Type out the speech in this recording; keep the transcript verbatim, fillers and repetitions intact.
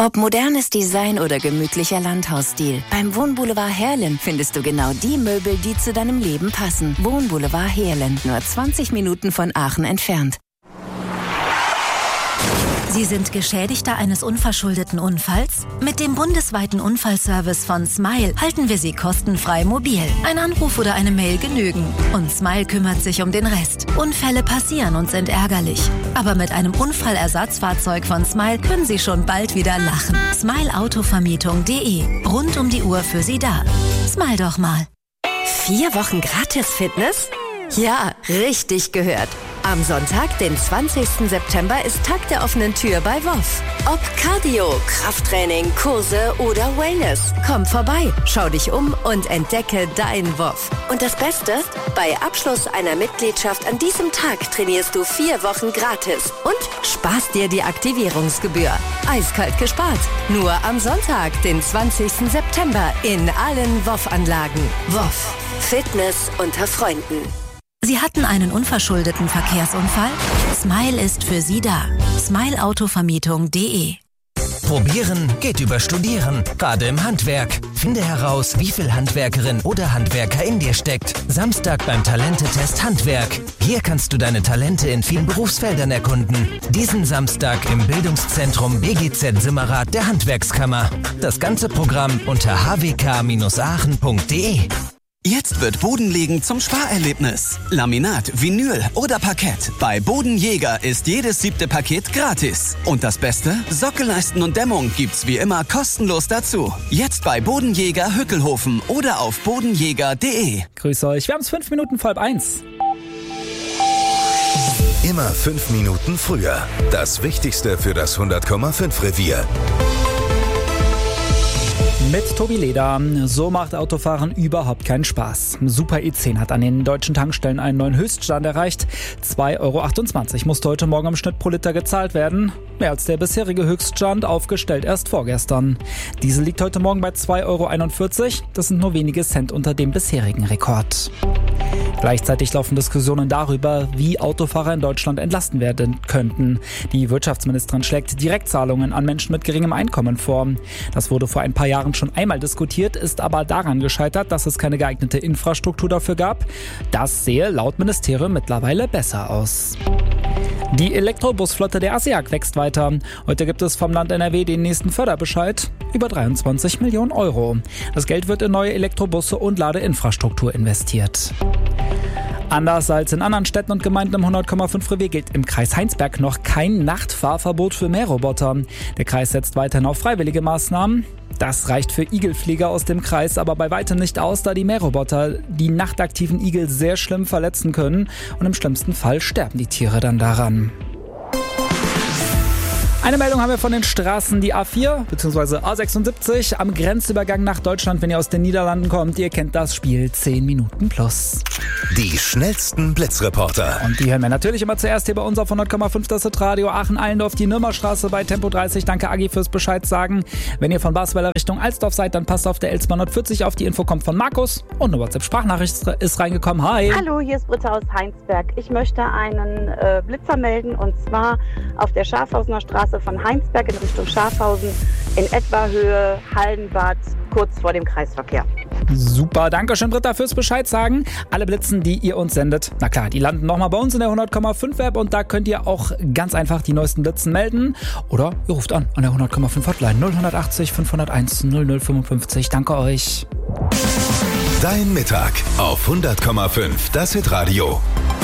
Ob modernes Design oder gemütlicher Landhausstil, beim Wohnboulevard Heerlen findest du genau die Möbel, die zu deinem Leben passen. Wohnboulevard Heerlen, nur zwanzig Minuten von Aachen entfernt. Sie sind Geschädigter eines unverschuldeten Unfalls? Mit dem bundesweiten Unfallservice von Smile halten wir Sie kostenfrei mobil. Ein Anruf oder eine Mail genügen. Und Smile kümmert sich um den Rest. Unfälle passieren und sind ärgerlich. Aber mit einem Unfallersatzfahrzeug von Smile können Sie schon bald wieder lachen. smile autovermietung punkt de. Rund um die Uhr für Sie da. Smile doch mal. Vier Wochen gratis Fitness? Ja, richtig gehört. Am Sonntag, den zwanzigsten September, ist Tag der offenen Tür bei W O F. Ob Cardio, Krafttraining, Kurse oder Wellness. Komm vorbei, schau dich um und entdecke dein W O F. Und das Beste? Bei Abschluss einer Mitgliedschaft an diesem Tag trainierst du vier Wochen gratis und sparst dir die Aktivierungsgebühr. Eiskalt gespart. Nur am Sonntag, den zwanzigsten September, in allen W O F-Anlagen. W O F. Fitness unter Freunden. Sie hatten einen unverschuldeten Verkehrsunfall? Smile ist für Sie da. smile autovermietung punkt de. Probieren geht über Studieren, gerade im Handwerk. Finde heraus, wie viel Handwerkerin oder Handwerker in dir steckt. Samstag beim Talentetest Handwerk. Hier kannst du deine Talente in vielen Berufsfeldern erkunden. Diesen Samstag im Bildungszentrum B G Z Simmerath der Handwerkskammer. Das ganze Programm unter h w k Bindestrich aachen punkt de. Jetzt wird Bodenlegen zum Sparerlebnis. Laminat, Vinyl oder Parkett. Bei Bodenjäger ist jedes siebte Paket gratis. Und das Beste? Sockelleisten und Dämmung gibt's wie immer kostenlos dazu. Jetzt bei Bodenjäger Hückelhofen oder auf bodenjäger punkt de. Grüß euch, wir haben es fünf Minuten vor halb eins. Immer fünf Minuten früher. Das Wichtigste für das hundert Komma fünf Revier. Mit Tobi Leder. So macht Autofahren überhaupt keinen Spaß. Super E zehn hat an den deutschen Tankstellen einen neuen Höchststand erreicht. zwei Euro achtundzwanzig musste heute Morgen im Schnitt pro Liter gezahlt werden. Mehr als der bisherige Höchststand, aufgestellt erst vorgestern. Diesel liegt heute Morgen bei zwei Euro einundvierzig. Das sind nur wenige Cent unter dem bisherigen Rekord. Gleichzeitig laufen Diskussionen darüber, wie Autofahrer in Deutschland entlasten werden könnten. Die Wirtschaftsministerin schlägt Direktzahlungen an Menschen mit geringem Einkommen vor. Das wurde vor ein paar Jahren schon einmal diskutiert, ist aber daran gescheitert, dass es keine geeignete Infrastruktur dafür gab. Das sehe laut Ministerium mittlerweile besser aus. Die Elektrobusflotte der ASEAG wächst weiter. Heute gibt es vom Land N R W den nächsten Förderbescheid. Über dreiundzwanzig Millionen Euro. Das Geld wird in neue Elektrobusse und Ladeinfrastruktur investiert. Anders als in anderen Städten und Gemeinden im hundert Komma fünf Revier gilt im Kreis Heinsberg noch kein Nachtfahrverbot für Mähroboter. Der Kreis setzt weiterhin auf freiwillige Maßnahmen. Das reicht für Igelflieger aus dem Kreis aber bei weitem nicht aus, da die Mähroboter die nachtaktiven Igel sehr schlimm verletzen können und im schlimmsten Fall sterben die Tiere dann daran. Eine Meldung haben wir von den Straßen, die A vier bzw. A sechsundsiebzig am Grenzübergang nach Deutschland, wenn ihr aus den Niederlanden kommt. Ihr kennt das Spiel zehn Minuten plus. Die schnellsten Blitzreporter. Und die hören wir natürlich immer zuerst hier bei uns auf hundert Komma fünf, das ist Radio Aachen-Allendorf, die Nürmerstraße bei Tempo dreißig. Danke Agi fürs Bescheid sagen. Wenn ihr von Basweiler Richtung Alsdorf seid, dann passt auf der L zweihundertvierzig auf. Die Info kommt von Markus und eine WhatsApp-Sprachnachricht ist reingekommen. Hi. Hallo, hier ist Britta aus Heinsberg. Ich möchte einen äh, Blitzer melden und zwar auf der Schafhausener Straße von Heinsberg in Richtung Schafhausen in etwa Höhe Hallenbad, kurz vor dem Kreisverkehr. Super, danke schön Britta fürs Bescheid sagen. Alle Blitzen, die ihr uns sendet, na klar, die landen nochmal bei uns in der hundert Komma fünf App und da könnt ihr auch ganz einfach die neuesten Blitzen melden oder ihr ruft an an der hundert Komma fünf Hotline null achtzig fünfhunderteins null null fünfundfünfzig. Danke euch. Dein Mittag auf hundert Komma fünf, das Hitradio.